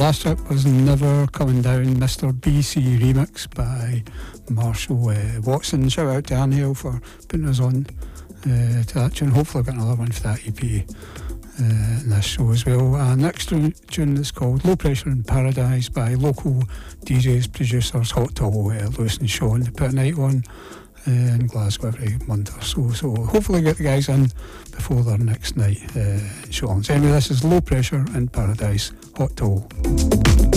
last track was Never Coming Down, Mr. BC remix by Marshall Watson. Shout out to Anhale for putting us on to that tune. Hopefully I've got another one for that EP in this show as well. Next tune is called Low Pressure in Paradise by local DJs, producers, Hot Towel, Lewis and Sean. They put a night on in Glasgow every month or so. So hopefully get the guys in before their next night in Sean. So anyway, this is Low Pressure in Paradise, Hot Towel.